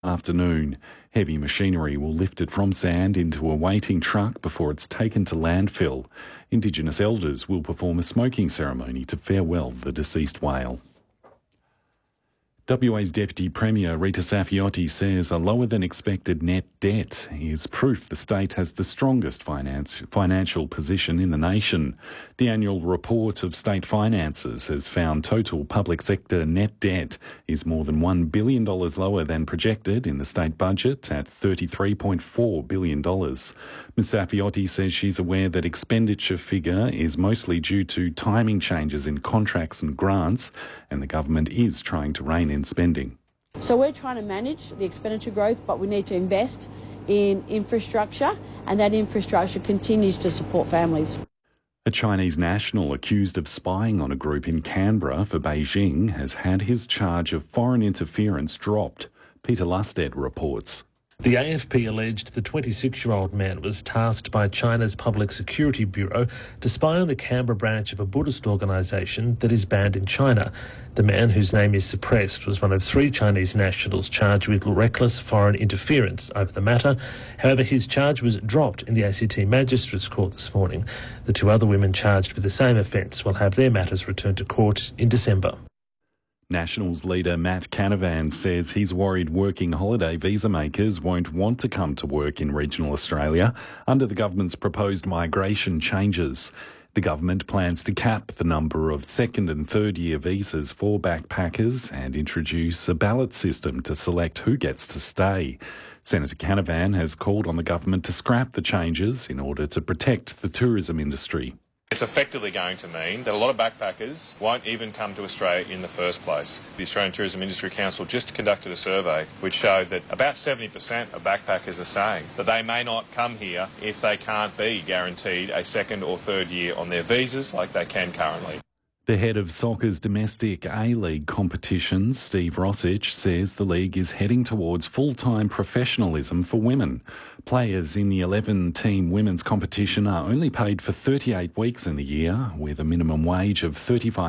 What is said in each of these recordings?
Afternoon. Heavy machinery will lift it from sand into a waiting truck before it's taken to landfill. Indigenous elders will perform a smoking ceremony to farewell the deceased whale. WA's Deputy Premier Rita Saffioti says a lower than expected net debt is proof the state has the strongest financial position in the nation. The annual report of state finances has found total public sector net debt is more than $1 billion lower than projected in the state budget at $33.4 billion. Ms Saffioti says she's aware that expenditure figure is mostly due to timing changes in contracts and grants, and the government is trying to rein in spending. So we're trying to manage the expenditure growth, but we need to invest in infrastructure, and that infrastructure continues to support families. A Chinese national accused of spying on a group in Canberra for Beijing has had his charge of foreign interference dropped. Peter Lusted reports. The AFP alleged the 26-year-old man was tasked by China's Public Security Bureau to spy on the Canberra branch of a Buddhist organisation that is banned in China. The man, whose name is suppressed, was one of 3 Chinese nationals charged with reckless foreign interference over the matter. However, his charge was dropped in the ACT Magistrates Court this morning. The 2 other women charged with the same offence will have their matters returned to court in December. Nationals leader Matt Canavan says he's worried working holiday visa makers won't want to come to work in regional Australia under the government's proposed migration changes. The government plans to cap the number of second and third year visas for backpackers and introduce a ballot system to select who gets to stay. Senator Canavan has called on the government to scrap the changes in order to protect the tourism industry. It's effectively going to mean that a lot of backpackers won't even come to Australia in the first place. The Australian Tourism Industry Council just conducted a survey which showed that about 70% of backpackers are saying that they may not come here if they can't be guaranteed a second or third year on their visas like they can currently. The head of soccer's domestic A-League competitions, Steve Rossich, says the league is heading towards full-time professionalism for women. Players in the 11-team women's competition are only paid for 38 weeks in the year, with a minimum wage of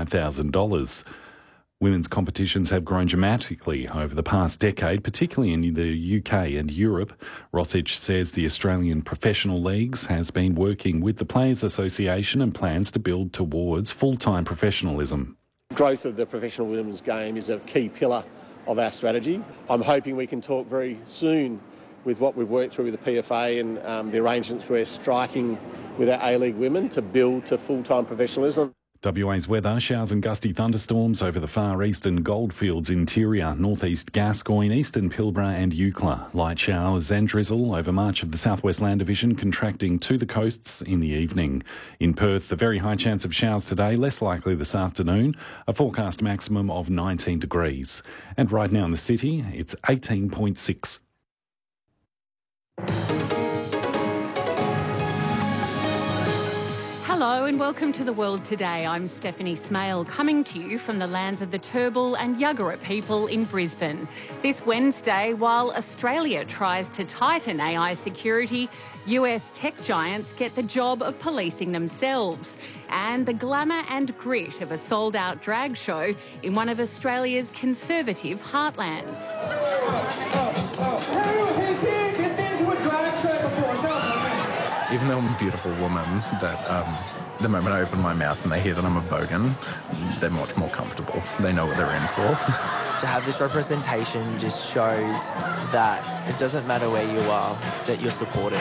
$35,000. Women's competitions have grown dramatically over the past decade, particularly in the UK and Europe. Rossich says the Australian Professional Leagues has been working with the Players Association and plans to build towards full-time professionalism. Growth of the professional women's game is a key pillar of our strategy. I'm hoping we can talk very soon with what we've worked through with the PFA and the arrangements we're striking with our A-League women to build to full-time professionalism. WA's weather, showers and gusty thunderstorms over the far eastern Goldfields interior, northeast Gascoyne, eastern Pilbara and Eucla. Light showers and drizzle over much of the southwest land division, contracting to the coasts in the evening. In Perth, a very high chance of showers today, less likely this afternoon, a forecast maximum of 19 degrees. And right now in the city, it's 18.6. Hello and welcome to The World Today. I'm Stephanie Smale, coming to you from the lands of the Turrbal and Yagara people in Brisbane. This Wednesday, while Australia tries to tighten AI security, US tech giants get the job of policing themselves. And the glamour and grit of a sold-out drag show in one of Australia's conservative heartlands. Even though I'm a beautiful woman, the moment I open my mouth and they hear that I'm a bogan, they're much more comfortable. They know what they're in for. To have this representation just shows that it doesn't matter where you are, that you're supported.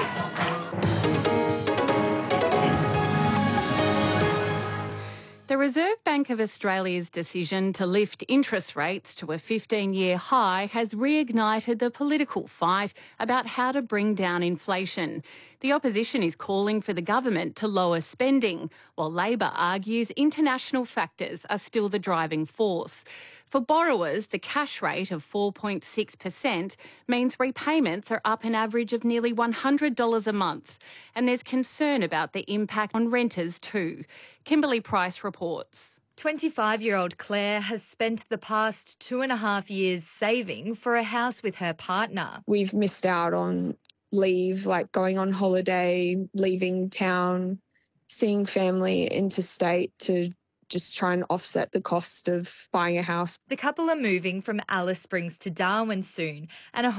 The Reserve Bank of Australia's decision to lift interest rates to a 15-year high has reignited the political fight about how to bring down inflation. The opposition is calling for the government to lower spending, while Labor argues international factors are still the driving force. For borrowers, the cash rate of 4.6% means repayments are up an average of nearly $100 a month, and there's concern about the impact on renters too. Kimberly Price reports. 25-year-old Claire has spent the past 2.5 years saving for a house with her partner. We've missed out on leave, like going on holiday, leaving town, seeing family interstate to just try and offset the cost of buying a house. The couple are moving from Alice Springs to Darwin soon, and a